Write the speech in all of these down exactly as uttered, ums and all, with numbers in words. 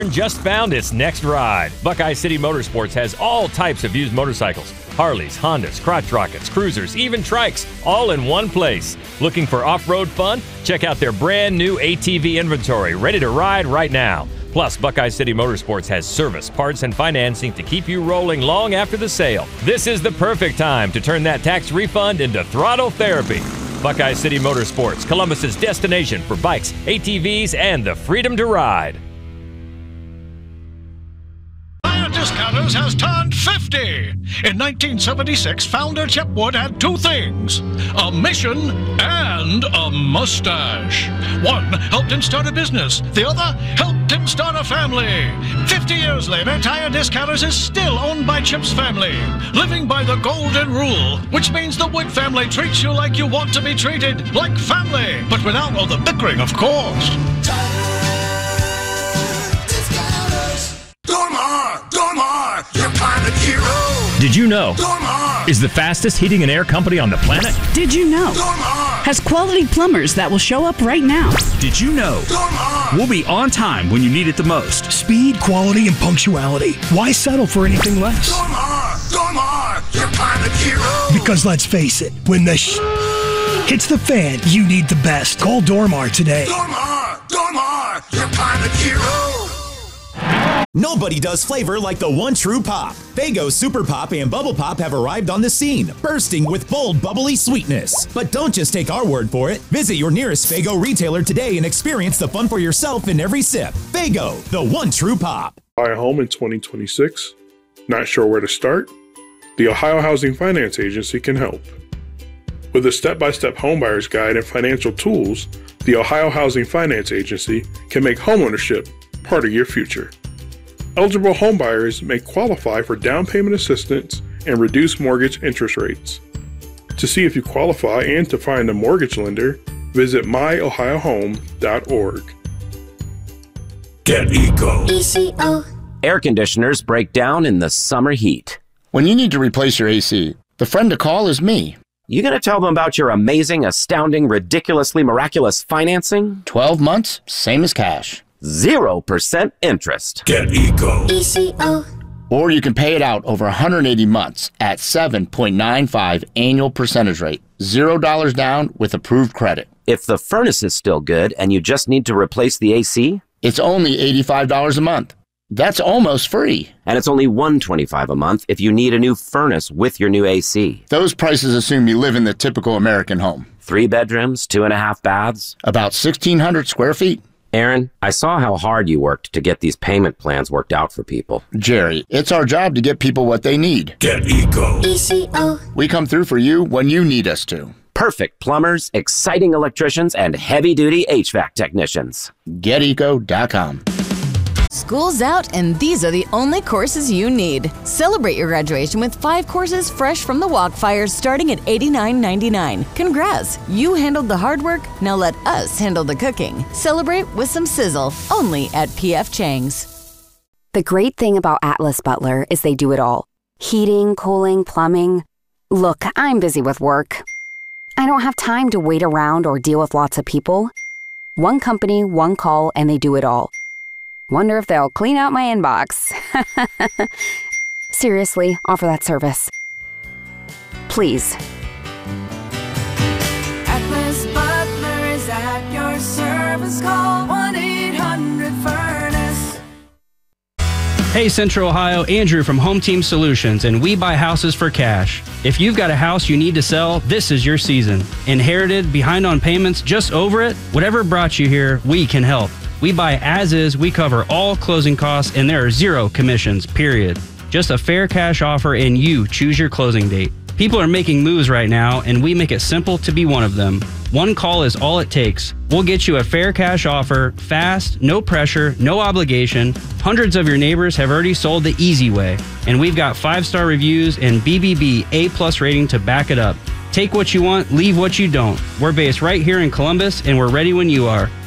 Just found its next ride. Buckeye City Motorsports has all types of used motorcycles. Harleys, Hondas, crotch rockets, cruisers, even trikes, all in one place. Looking for off-road fun? Check out their brand new A T V inventory, ready to ride right now. Plus, Buckeye City Motorsports has service, parts, and financing to keep you rolling long after the sale. This is the perfect time to turn that tax refund into throttle therapy. Buckeye City Motorsports, Columbus's destination for bikes, A T Vs, and the freedom to ride. Discounters has turned fifty. In nineteen seventy-six, founder Chip Wood had two things, a mission and a mustache. One helped him start a business. The other helped him start a family. fifty years later, Tire Discounters is still owned by Chip's family, living by the golden rule, which means the Wood family treats you like you want to be treated, like family, but without all the bickering, of course. Dormar! Dormar! Your pilot hero! Did you know? Dormar! Is the fastest heating and air company on the planet? Did you know? Dormar! Has quality plumbers that will show up right now. Did you know? Dormar! We'll be on time when you need it the most. Speed, quality, and punctuality. Why settle for anything less? Dormar! Dormar! Your pilot hero! Because let's face it, when the sh hits the fan, you need the best. Call Dormar today. Dormar! Dormar! Your pilot hero! Nobody does flavor like the one true pop. Faygo Super Pop and Bubble Pop have arrived on the scene, bursting with bold, bubbly sweetness. But don't just take our word for it. Visit your nearest Faygo retailer today and experience the fun for yourself in every sip. Faygo, the one true pop. Buy a home in twenty twenty-six? Not sure where to start? The Ohio Housing Finance Agency can help. With a step-by-step homebuyer's guide and financial tools, the Ohio Housing Finance Agency can make homeownership part of your future. Eligible homebuyers may qualify for down payment assistance and reduced mortgage interest rates. To see if you qualify and to find a mortgage lender, visit my ohio home dot org. Get Eco. E C O. Air conditioners break down in the summer heat. When you need to replace your A C, the friend to call is me. You gonna tell them about your amazing, astounding, ridiculously miraculous financing? twelve months, same as cash. zero percent interest. Get Eco. E C O. Or you can pay it out over one hundred eighty months at seven point nine five annual percentage rate. zero dollars down with approved credit. If the furnace is still good and you just need to replace the A C? It's only eighty-five dollars a month. That's almost free. And it's only one hundred twenty-five dollars a month if you need a new furnace with your new A C. Those prices assume you live in the typical American home. Three bedrooms, two and a half baths. About sixteen hundred square feet. Aaron, I saw how hard you worked to get these payment plans worked out for people. Jerry, it's our job to get people what they need. Get Eco. E C O. We come through for you when you need us to. Perfect plumbers, exciting electricians, and heavy-duty H V A C technicians. get eco dot com. School's out, and these are the only courses you need. Celebrate your graduation with five courses fresh from the Walkfires starting at eighty-nine ninety-nine. Congrats! You handled the hard work, now let us handle the cooking. Celebrate with some sizzle, only at P F Chang's. The great thing about Atlas Butler is they do it all. Heating, cooling, plumbing. Look, I'm busy with work. I don't have time to wait around or deal with lots of people. One company, one call, and they do it all. Wonder if they'll clean out my inbox. Seriously, offer that service. Please. Atlas Butler is at your service. Call one eight hundred furnace. Hey Central Ohio, Andrew from Home Team Solutions, and we buy houses for cash. If you've got a house you need to sell, this is your season. Inherited, behind on payments, just over it? Whatever brought you here, we can help. We buy as is, we cover all closing costs, and there are zero commissions, period. Just a fair cash offer and you choose your closing date. People are making moves right now, and we make it simple to be one of them. One call is all it takes. We'll get you a fair cash offer, fast, no pressure, no obligation. Hundreds of your neighbors have already sold the easy way, and we've got five-star reviews and B B B A-plus rating to back it up. Take what you want, leave what you don't. We're based right here in Columbus, and we're ready when you are.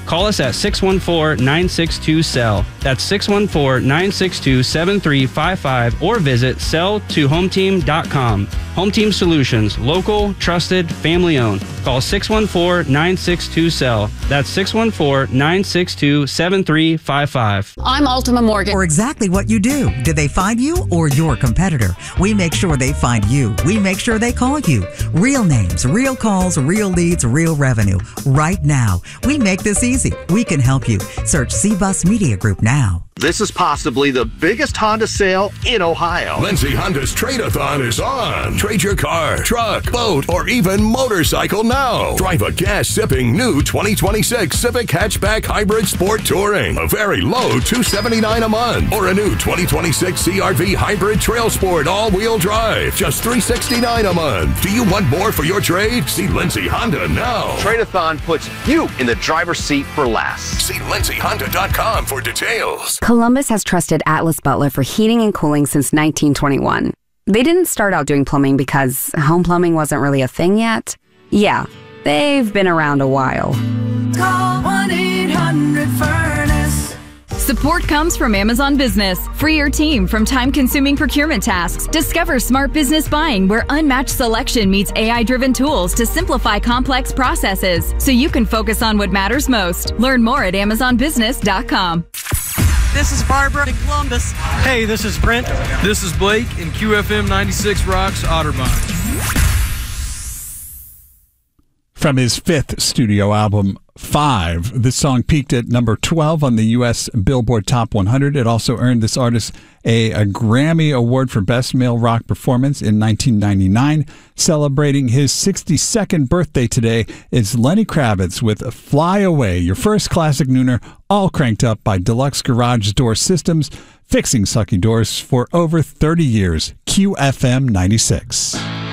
Call us at six one four, nine six two, S E L L. That's six one four, nine six two, seven three five five or visit sell to home team dot com. Home Team Solutions, local, trusted, family owned. Call six one four, nine six two, S E L L. That's six one four, nine six two, seven three five five. I'm Ultima Mortgage. For exactly what you do. Did they find you or your competitor? We make sure they find you. We make sure they call you. Real names, real calls, real leads, real revenue. Right now. We make this easy. We can help you. Search C-Bus Media Group now. This is possibly the biggest Honda sale in Ohio. Lindsay Honda's Trade-a-thon is on. Trade your car, truck, boat, or even motorcycle now. Drive a gas-sipping new twenty twenty-six Civic Hatchback Hybrid Sport Touring. A very low two hundred seventy-nine dollars a month. Or a new twenty twenty-six C R V Hybrid Trail Sport all-wheel drive. Just three hundred sixty-nine dollars a month. Do you want more for your trade? See Lindsay Honda now. Trade-a-thon puts you in the driver's seat for less. See lindsay honda dot com for details. Columbus has trusted Atlas Butler for heating and cooling since nineteen twenty-one. They didn't start out doing plumbing because home plumbing wasn't really a thing yet. Yeah, they've been around a while. Call one eight hundred furnace. Support comes from Amazon Business. Free your team from time-consuming procurement tasks. Discover smart business buying where unmatched selection meets A I-driven tools to simplify complex processes so you can focus on what matters most. Learn more at amazon business dot com. This is Barbara in Columbus. Hey, this is Brent. This is Blake, and Q F M ninety-six Rocks Otterbein. From his fifth studio album, Five, this song peaked at number twelve on the U S Billboard Top one hundred. It also earned this artist a, a Grammy Award for Best Male Rock Performance in nineteen ninety-nine. Celebrating his sixty-second birthday today is Lenny Kravitz with Fly Away, your first classic nooner, all cranked up by Deluxe Garage Door Systems, fixing sucky doors for over thirty years. Q F M ninety-six.